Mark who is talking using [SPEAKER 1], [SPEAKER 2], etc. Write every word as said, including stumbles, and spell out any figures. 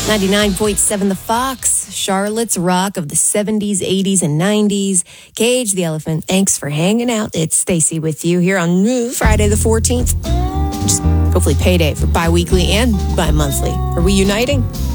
[SPEAKER 1] ninety-nine point seven The Fox, Charlotte's rock of the seventies, eighties, and nineties. Cage the Elephant, thanks for hanging out. It's Stacey with you here on Friday the fourteenth. Just hopefully payday for bi-weekly and bi-monthly. Are we uniting?